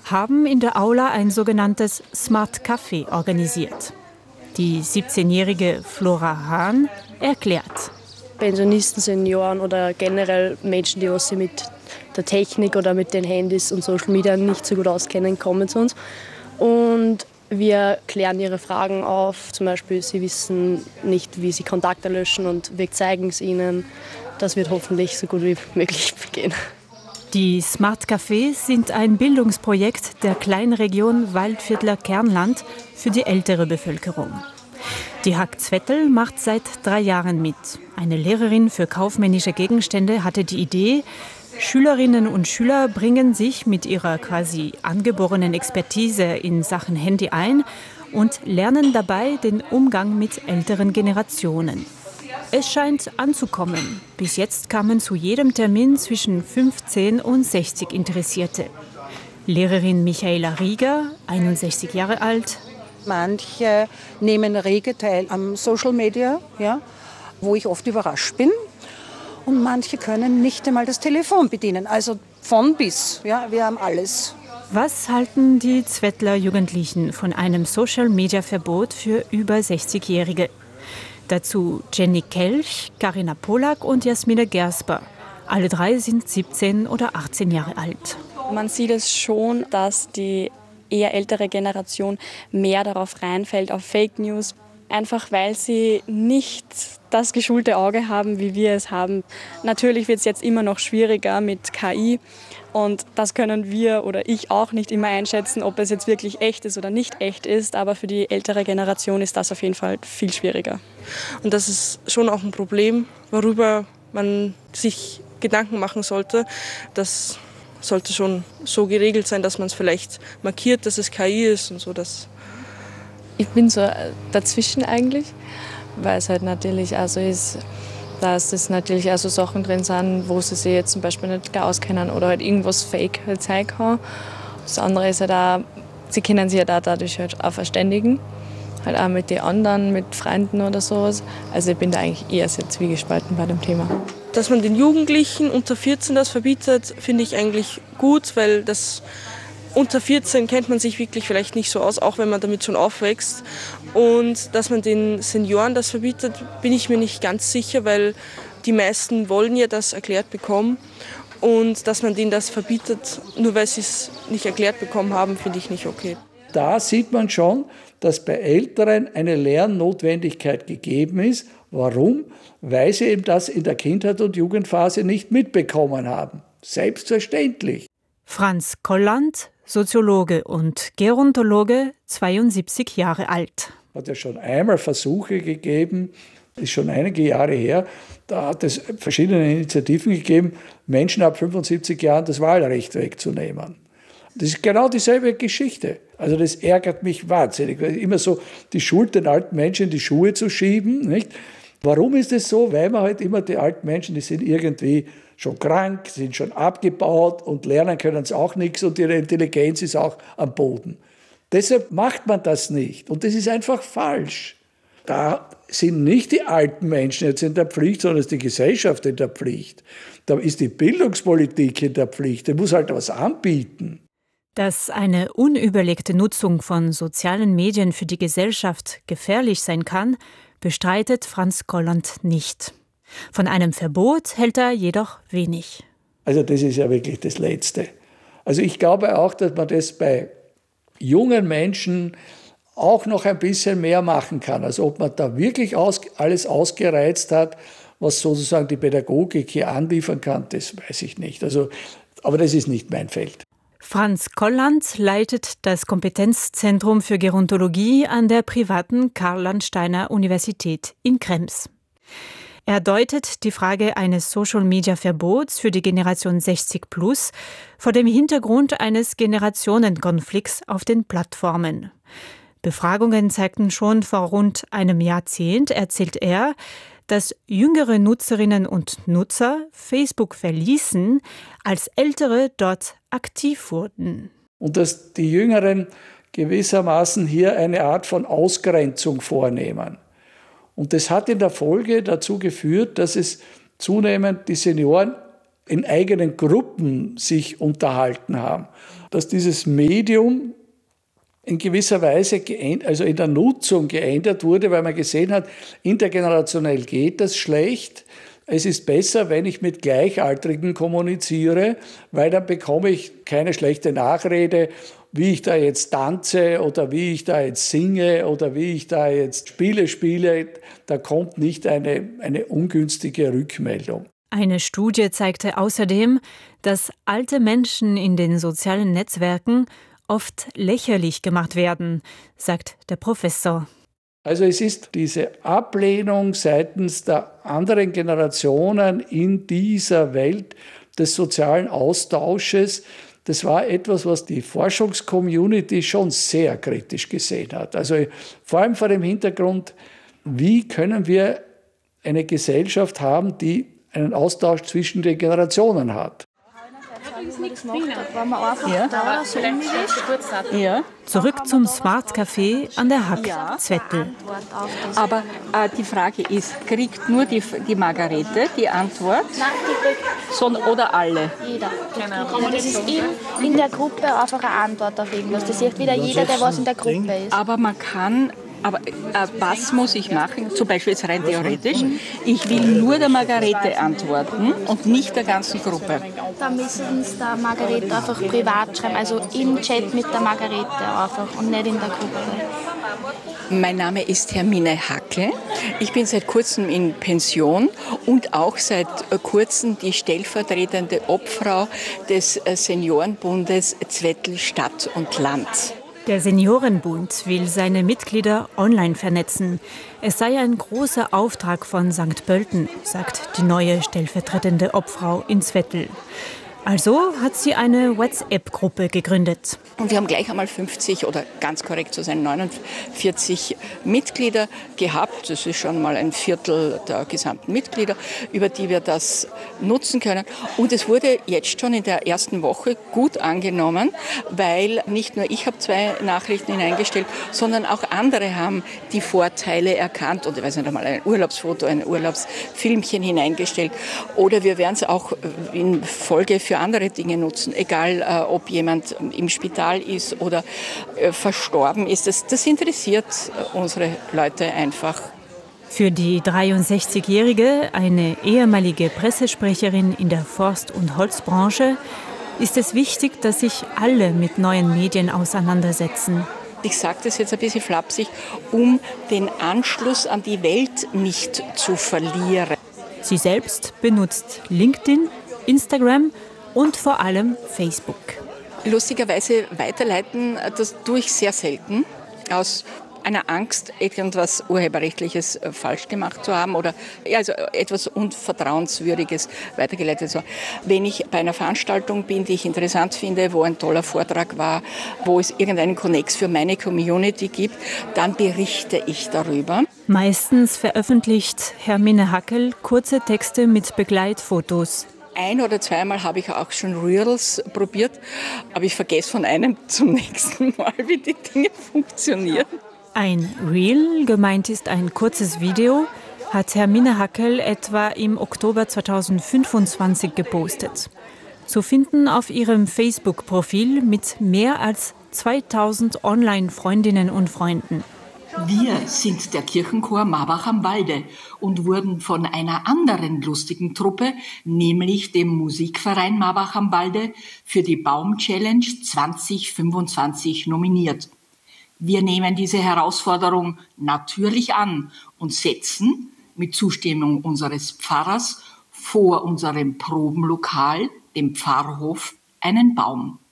haben in der Aula ein sogenanntes Smart Café organisiert. Die 17-jährige Flora Hahn erklärt. Pensionisten, Senioren oder generell Menschen, die sich mit der Technik oder mit den Handys und Social Media nicht so gut auskennen, kommen zu uns. Und wir klären ihre Fragen auf. Zum Beispiel, sie wissen nicht, wie sie Kontakte löschen und wir zeigen es ihnen. Das wird hoffentlich so gut wie möglich gehen. Die Smart Cafés sind ein Bildungsprojekt der Kleinregion Waldviertler Kernland für die ältere Bevölkerung. Die Hack Zwettel macht seit 3 Jahren mit. Eine Lehrerin für kaufmännische Gegenstände hatte die Idee, Schülerinnen und Schüler bringen sich mit ihrer quasi angeborenen Expertise in Sachen Handy ein und lernen dabei den Umgang mit älteren Generationen. Es scheint anzukommen. Bis jetzt kamen zu jedem Termin zwischen 15 und 60 Interessierte. Lehrerin Michaela Rieger, 61 Jahre alt. Manche nehmen rege teil am Social Media, ja, wo ich oft überrascht bin. Und manche können nicht einmal das Telefon bedienen. Also von bis, ja, wir haben alles. Was halten die Zwettler Jugendlichen von einem Social-Media-Verbot für über 60-Jährige? Dazu Jenny Kelch, Carina Polak und Jasmine Gersper. Alle 3 sind 17 oder 18 Jahre alt. Man sieht es schon, dass die eher ältere Generation mehr darauf reinfällt, auf Fake News. Einfach weil sie nicht das geschulte Auge haben, wie wir es haben. Natürlich wird es jetzt immer noch schwieriger mit KI. Und das können wir oder ich auch nicht immer einschätzen, ob es jetzt wirklich echt ist oder nicht echt ist. Aber für die ältere Generation ist das auf jeden Fall viel schwieriger. Und das ist schon auch ein Problem, worüber man sich Gedanken machen sollte. Das sollte schon so geregelt sein, dass man es vielleicht markiert, dass es KI ist und so. Ich bin so dazwischen eigentlich, weil es halt natürlich auch so ist, dass es natürlich auch so Sachen drin sind, wo sie sich jetzt zum Beispiel nicht gar auskennen oder halt irgendwas Fake halt zeigen kann. Das andere ist halt auch, sie können sich halt auch dadurch halt auch verständigen, halt auch mit den anderen, mit Freunden oder sowas. Also ich bin da eigentlich eher sehr zwiegespalten bei dem Thema. Dass man den Jugendlichen unter 14 das verbietet, finde ich eigentlich gut, weil das unter 14 kennt man sich wirklich vielleicht nicht so aus, auch wenn man damit schon aufwächst. Und dass man den Senioren das verbietet, bin ich mir nicht ganz sicher, weil die meisten wollen ja das erklärt bekommen. Und dass man denen das verbietet, nur weil sie es nicht erklärt bekommen haben, finde ich nicht okay. Da sieht man schon, dass bei Älteren eine Lernnotwendigkeit gegeben ist. Warum? Weil sie eben das in der Kindheit und Jugendphase nicht mitbekommen haben. Selbstverständlich. Franz Kolland, Soziologe und Gerontologe, 72 Jahre alt. Hat ja schon einmal Versuche gegeben, ist schon einige Jahre her, da hat es verschiedene Initiativen gegeben, Menschen ab 75 Jahren das Wahlrecht wegzunehmen. Das ist genau dieselbe Geschichte. Also das ärgert mich wahnsinnig, weil immer so die Schuld den alten Menschen in die Schuhe zu schieben. Nicht? Warum ist es so? Weil man halt immer die alten Menschen, die sind irgendwie schon krank, sind schon abgebaut und lernen können sie auch nichts und ihre Intelligenz ist auch am Boden. Deshalb macht man das nicht und das ist einfach falsch. Da sind nicht die alten Menschen jetzt in der Pflicht, sondern ist die Gesellschaft in der Pflicht. Da ist die Bildungspolitik in der Pflicht, die muss halt was anbieten. Dass eine unüberlegte Nutzung von sozialen Medien für die Gesellschaft gefährlich sein kann, bestreitet Franz Kolland nicht. Von einem Verbot hält er jedoch wenig. Also das ist ja wirklich das Letzte. Also ich glaube auch, dass man das bei jungen Menschen auch noch ein bisschen mehr machen kann. Also ob man da wirklich alles ausgereizt hat, was sozusagen die Pädagogik hier anliefern kann, das weiß ich nicht. Aber das ist nicht mein Feld. Franz Kolland leitet das Kompetenzzentrum für Gerontologie an der privaten Karl-Landsteiner-Universität in Krems. Er deutet die Frage eines Social-Media-Verbots für die Generation 60+ vor dem Hintergrund eines Generationenkonflikts auf den Plattformen. Befragungen zeigten schon vor rund einem Jahrzehnt, erzählt er, dass jüngere Nutzerinnen und Nutzer Facebook verließen, als ältere dort aktiv wurden. Und dass die Jüngeren gewissermaßen hier eine Art von Ausgrenzung vornehmen. Und das hat in der Folge dazu geführt, dass es zunehmend die Senioren in eigenen Gruppen sich unterhalten haben. Dass dieses Medium in gewisser Weise, also in der Nutzung geändert wurde, weil man gesehen hat, intergenerationell geht das schlecht. Es ist besser, wenn ich mit Gleichaltrigen kommuniziere, weil dann bekomme ich keine schlechte Nachrede, wie ich da jetzt tanze oder wie ich da jetzt singe oder wie ich da jetzt Spiele spiele. Da kommt nicht eine ungünstige Rückmeldung. Eine Studie zeigte außerdem, dass alte Menschen in den sozialen Netzwerken oft lächerlich gemacht werden, sagt der Professor. Also es ist diese Ablehnung seitens der anderen Generationen in dieser Welt des sozialen Austausches. Das war etwas, was die Forschungscommunity schon sehr kritisch gesehen hat. Also vor allem vor dem Hintergrund, wie können wir eine Gesellschaft haben, die einen Austausch zwischen den Generationen hat. Zurück zum Smart Café an der Hack Zwettl. Aber die Frage ist, kriegt nur die Margarete die Antwort oder alle? Jeder. Genau. Das ist in der Gruppe einfach eine Antwort auf irgendwas. Das sieht wieder jeder, der was in der Gruppe ist. Aber man kann... Aber was muss ich machen? Zum Beispiel jetzt rein theoretisch. Ich will nur der Margarete antworten und nicht der ganzen Gruppe. Da müssen Sie der Margarete einfach privat schreiben, also im Chat mit der Margarete einfach und nicht in der Gruppe. Mein Name ist Hermine Hackel. Ich bin seit kurzem in Pension und auch seit kurzem die stellvertretende Obfrau des Seniorenbundes Zwettl Stadt und Land. Der Seniorenbund will seine Mitglieder online vernetzen. Es sei ein großer Auftrag von St. Pölten, sagt die neue stellvertretende Obfrau in Zwettl. Also hat sie eine WhatsApp-Gruppe gegründet. Und wir haben gleich einmal 50 oder ganz korrekt zu sein 49 Mitglieder gehabt. Das ist schon mal ein Viertel der gesamten Mitglieder, über die wir das nutzen können. Und es wurde jetzt schon in der ersten Woche gut angenommen, weil nicht nur ich habe 2 Nachrichten hineingestellt, sondern auch andere haben die Vorteile erkannt und ich weiß nicht einmal ein Urlaubsfoto, ein Urlaubsfilmchen hineingestellt. Oder wir werden es auch in Folge für andere Dinge nutzen, egal ob jemand im Spital ist oder verstorben ist. Das interessiert unsere Leute einfach. Für die 63-Jährige, eine ehemalige Pressesprecherin in der Forst- und Holzbranche, ist es wichtig, dass sich alle mit neuen Medien auseinandersetzen. Ich sage das jetzt ein bisschen flapsig, um den Anschluss an die Welt nicht zu verlieren. Sie selbst benutzt LinkedIn, Instagram und vor allem Facebook. Lustigerweise weiterleiten, das tue ich sehr selten, aus einer Angst, irgendwas Urheberrechtliches falsch gemacht zu haben oder also etwas Unvertrauenswürdiges weitergeleitet zu haben. Wenn ich bei einer Veranstaltung bin, die ich interessant finde, wo ein toller Vortrag war, wo es irgendeinen Connex für meine Community gibt, dann berichte ich darüber. Meistens veröffentlicht Hermine Hackel kurze Texte mit Begleitfotos. 1- oder 2-mal habe ich auch schon Reels probiert, aber ich vergesse von einem zum nächsten Mal, wie die Dinge funktionieren. Ein Reel, gemeint ist ein kurzes Video, hat Hermine Hackel etwa im Oktober 2025 gepostet. Zu finden auf ihrem Facebook-Profil mit mehr als 2000 Online-Freundinnen und Freunden. Wir sind der Kirchenchor Marbach am Walde und wurden von einer anderen lustigen Truppe, nämlich dem Musikverein Marbach am Walde, für die Baum-Challenge 2025 nominiert. Wir nehmen diese Herausforderung natürlich an und setzen, mit Zustimmung unseres Pfarrers, vor unserem Probenlokal, dem Pfarrhof, einen Baum.